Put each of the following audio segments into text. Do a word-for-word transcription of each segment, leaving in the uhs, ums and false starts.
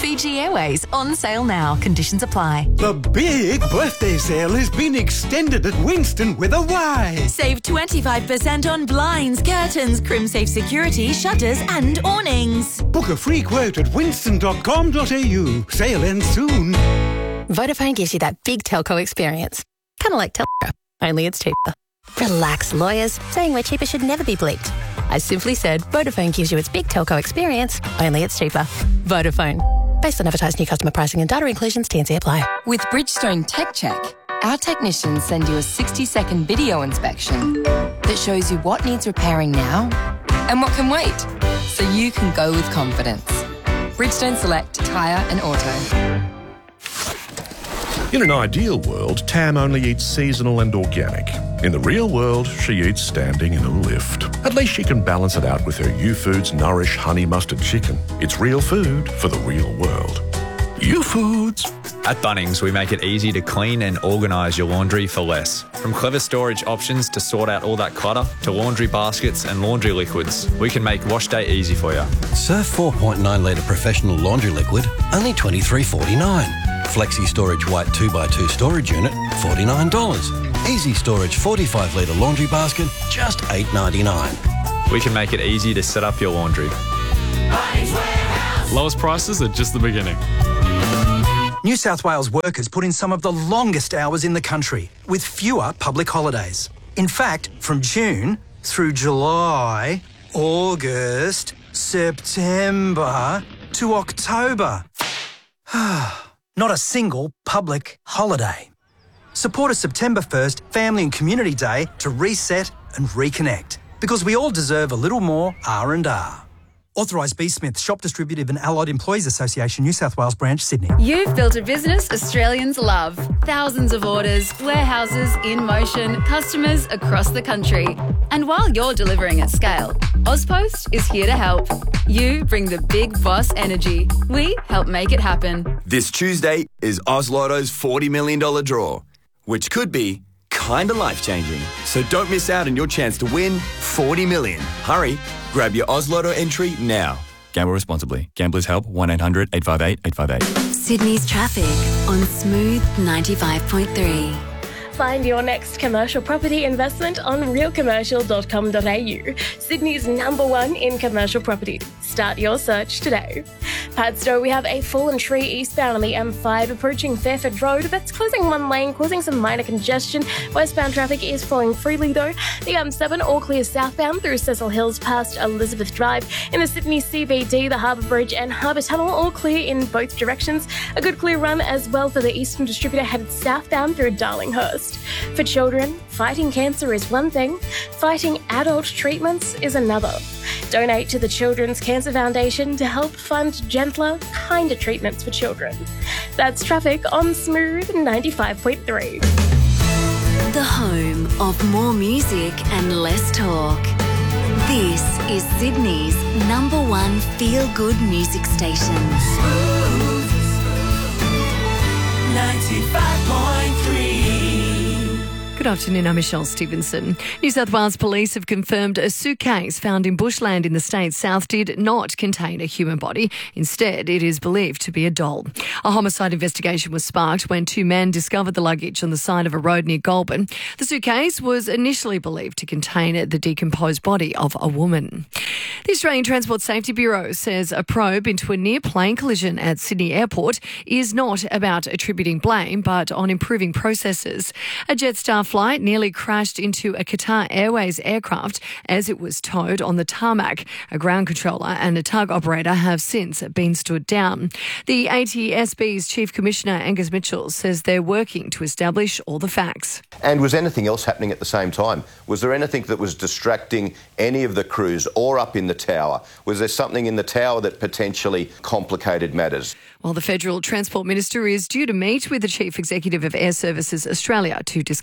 Fiji Airways, on sale now. Conditions apply. The big birthday sale has been extended at Winston with a Y. Save twenty-five percent on blinds, curtains, crim-safe security, shutters and awnings. Book a free quote at winston dot com dot a u. Sale ends soon. Vodafone gives you that big telco experience. Kind of like telco, only it's cheaper. Relax, lawyers. Saying we're cheaper should never be bleeped. I simply said Vodafone gives you its big telco experience, only it's cheaper. Vodafone. Based on advertised new customer pricing and data inclusions, T and C apply. With Bridgestone Tech Check, our technicians send you a sixty-second video inspection that shows you what needs repairing now and what can wait, so you can go with confidence. Bridgestone Select Tyre and Auto. In an ideal world, Tam only eats seasonal and organic. In the real world, she eats standing in a lift. At least she can balance it out with her U-Foods Nourish Honey Mustard Chicken. It's real food for the real world. U-Foods. At Bunnings, we make it easy to clean and organise your laundry for less. From clever storage options to sort out all that clutter, to laundry baskets and laundry liquids, we can make wash day easy for you. Surf four point nine litre professional laundry liquid, only twenty-three forty-nine. Flexi Storage White two by two storage unit, forty-nine dollars. Easy Storage forty-five litre laundry basket, just eight ninety-nine. We can make it easy to set up your laundry. Lowest prices are just the beginning. New South Wales workers put in some of the longest hours in the country, with fewer public holidays. In fact, from June through July, August, September to October. Not a single public holiday. Support a September first Family and Community Day to reset and reconnect, because we all deserve a little more R and R. Authorised B. Smith, Shop Distributive and Allied Employees Association, New South Wales Branch, Sydney. You've built a business Australians love. Thousands of orders, warehouses in motion, customers across the country. And while you're delivering at scale, Ozpost is here to help. You bring the big boss energy. We help make it happen. This Tuesday is Oz Lotto's forty million dollars draw, which could be kinda life-changing. So don't miss out on your chance to win forty million dollars. Hurry, grab your Oz Lotto entry now. Gamble responsibly. Gamblers Help, one eight hundred eight five eight eight five eight. Sydney's traffic on Smooth ninety-five point three. Find your next commercial property investment on real commercial dot com dot a u, Sydney's number one in commercial property. Start your search today. Padstow, we have a fallen tree eastbound on the M five approaching Fairford Road. That's closing one lane, causing some minor congestion. Westbound traffic is flowing freely though. The M seven all clear southbound through Cecil Hills past Elizabeth Drive. In the Sydney C B D, the Harbour Bridge and Harbour Tunnel all clear in both directions. A good clear run as well for the Eastern Distributor headed southbound through Darlinghurst. For children, fighting cancer is one thing, fighting adult treatments is another. Donate to the Children's Cancer Foundation to help fund gentler, kinder treatments for children. That's traffic on Smooth ninety-five point three. The home of more music and less talk. This is Sydney's number one feel-good music station. Smooth ninety-five point three. Good afternoon, I'm Michelle Stevenson. New South Wales Police have confirmed a suitcase found in bushland in the state's south did not contain a human body. Instead, it is believed to be a doll. A homicide investigation was sparked when two men discovered the luggage on the side of a road near Goulburn. The suitcase was initially believed to contain the decomposed body of a woman. The Australian Transport Safety Bureau says a probe into a near-plane collision at Sydney Airport is not about attributing blame, but on improving processes. A Jetstar flight nearly crashed into a Qatar Airways aircraft as it was towed on the tarmac. A ground controller and a tug operator have since been stood down. The A T S B's Chief Commissioner Angus Mitchell says they're working to establish all the facts. And was anything else happening at the same time? Was there anything that was distracting any of the crews or up in the tower? Was there something in the tower that potentially complicated matters? While the Federal Transport Minister is due to meet with the Chief Executive of Air Services Australia to discuss the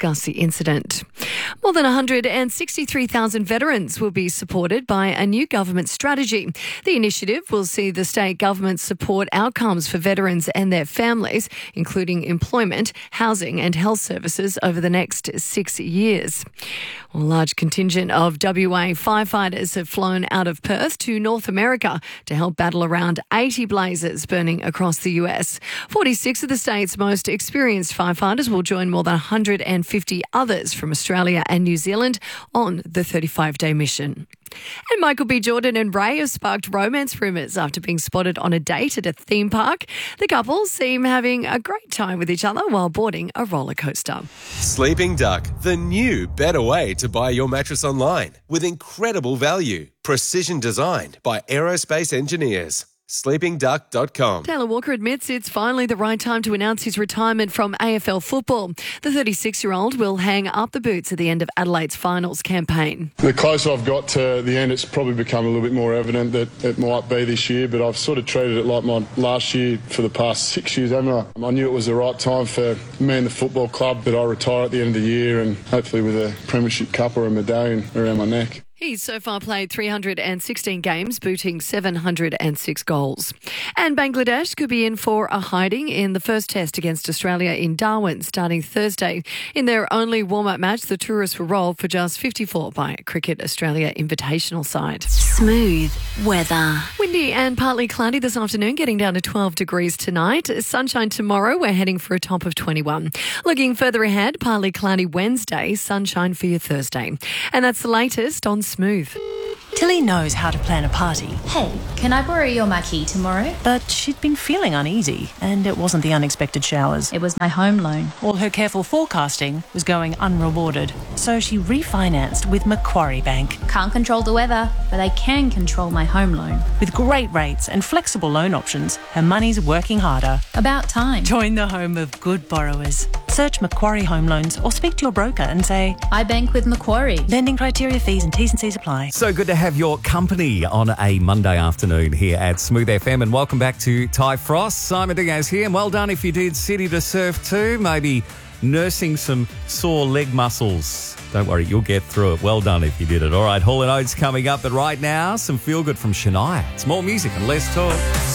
incident. More than one hundred sixty-three thousand veterans will be supported by a new government strategy. The initiative will see the state government support outcomes for veterans and their families, including employment, housing and health services over the next six years. A large contingent of W A firefighters have flown out of Perth to North America to help battle around eighty blazes burning across the U S. forty-six of the state's most experienced firefighters will join more than one hundred fifty others from Australia and New Zealand on the thirty-five day mission. And Michael B. Jordan and Ray have sparked romance rumours after being spotted on a date at a theme park. The couple seem having a great time with each other while boarding a roller coaster. Sleeping Duck, the new, better way to buy your mattress online with incredible value. Precision designed by aerospace engineers. sleeping duck dot com. Taylor Walker admits it's finally the right time to announce his retirement from A F L football. The thirty-six-year-old will hang up the boots at the end of Adelaide's finals campaign. The closer I've got to the end, it's probably become a little bit more evident that it might be this year, but I've sort of treated it like my last year for the past six years, haven't I? I knew it was the right time for me and the football club that I retire at the end of the year and hopefully with a premiership cup or a medallion around my neck. He's so far played three hundred sixteen games, booting seven hundred six goals. And Bangladesh could be in for a hiding in the first test against Australia in Darwin starting Thursday. In their only warm-up match, the tourists were rolled for just fifty-four by Cricket Australia Invitational side. Smooth weather. Windy and partly cloudy this afternoon, getting down to twelve degrees tonight. Sunshine tomorrow, we're heading for a top of twenty-one. Looking further ahead, partly cloudy Wednesday, sunshine for your Thursday. And that's the latest on Smooth. Tilly knows how to plan a party. Hey, can I borrow your marquee tomorrow? But she'd been feeling uneasy, and it wasn't the unexpected showers. It was my home loan. All her careful forecasting was going unrewarded, so she refinanced with Macquarie Bank. Can't control the weather, but I can control my home loan. With great rates and flexible loan options, her money's working harder. About time. Join the home of good borrowers. Search Macquarie Home Loans or speak to your broker and say, I bank with Macquarie. Lending criteria, fees and T's and C's apply. So good to have your company on a Monday afternoon here at Smooth F M, and welcome back to Ty Frost. Simon Diaz here, and well done if you did City to Surf too, maybe nursing some sore leg muscles. Don't worry, you'll get through it. Well done if you did it. All right, Hall and Oates coming up, but right now, some feel good from Shania. It's more music and less talk.